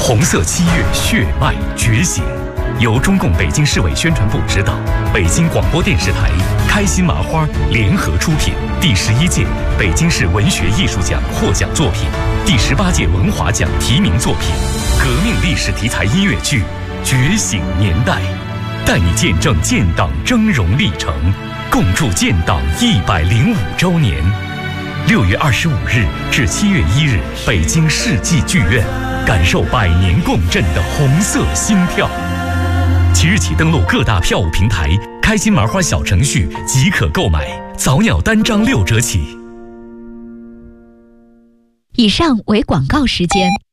红色7月血脉觉醒，由中共北京市委宣传部指导，北京广播电视台、开心麻花联合出品。第11届北京市文学艺术奖获奖作品，第18届文华奖提名作品，革命历史题材音乐剧《觉醒年代》，带你见证建党峥嵘历程，共筑建党105周年。6月25日至7月1日，北京世纪剧院，感受100年共振的红色心跳。即日起登录各大票务平台，开心麻花小程序即可购买，早鸟单张6折起。 以上为广告时间。